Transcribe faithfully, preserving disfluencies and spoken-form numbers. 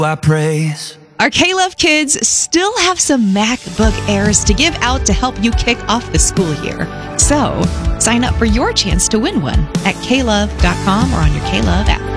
I praise. Our K-Love kids still have some MacBook Airs to give out to help you kick off the school year. So, sign up for your chance to win one at K love dot com or on your K-Love app.